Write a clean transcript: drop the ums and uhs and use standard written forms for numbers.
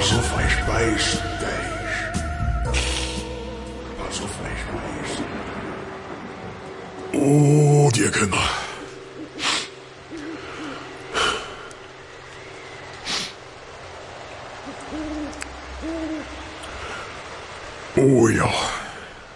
Pass auf, ich weiß, Pass auf, ich weiß. Oh, die Kinder. Oh ja.